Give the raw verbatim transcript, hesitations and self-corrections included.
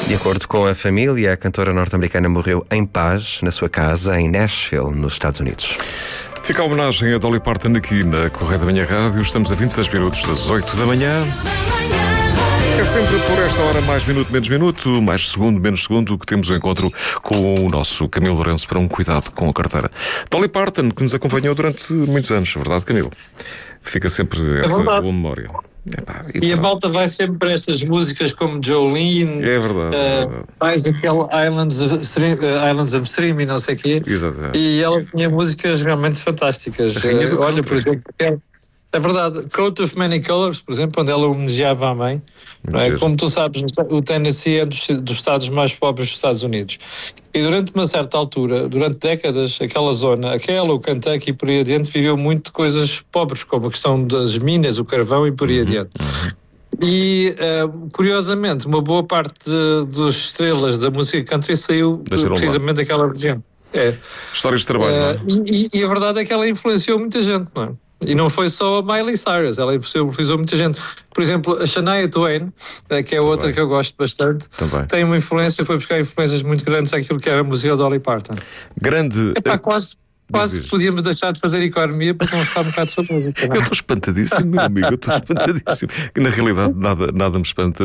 De acordo com a família, a cantora norte-americana morreu em paz na sua casa em Nashville, nos Estados Unidos. Fica a homenagem a Dolly Parton aqui na Correio da Manhã Rádio. Estamos a vinte e seis minutos das oito da manhã. É sempre por esta hora, mais minuto, menos minuto, mais segundo, menos segundo, que temos o encontro com o nosso Camilo Lourenço para um cuidado com a carteira. Dolly Parton, que nos acompanhou durante muitos anos, verdade, Camilo? Fica sempre essa boa memória. Epá, e, e a malta vai sempre para estas músicas como Jolene, é verdade, uh, é verdade. mais aquele Islands of, uh, Islands of Stream e não sei o quê. Exatamente. E ela tinha músicas realmente fantásticas. Uh, olha, por exemplo, é verdade, Coat of Many Colors, por exemplo, onde ela homenageava a mãe. Não é? Como tu sabes, o Tennessee é dos, dos estados mais pobres dos Estados Unidos. E durante uma certa altura, durante décadas, aquela zona, aquela, o Kentucky e por aí adiante, viveu muito de coisas pobres, como a questão das minas, o carvão e por aí adiante. E, uh, curiosamente, uma boa parte das estrelas da música country saiu precisamente lá. daquela região. É. Histórias de trabalho, uh, não é? e, e a verdade é que ela influenciou muita gente, não é? E não foi só a Miley Cyrus, ela influenciou muita gente. Por exemplo, a Shania Twain, que é outra Também. que eu gosto bastante, Também. tem uma influência, foi buscar influências muito grandes àquilo que era a música da Dolly Parton. Grande... Epá, quase... Quase que podíamos deixar de fazer economia para conversar um bocado sobre música. Eu estou espantadíssimo, meu amigo, eu estou espantadíssimo. Na realidade, nada, nada me espanta.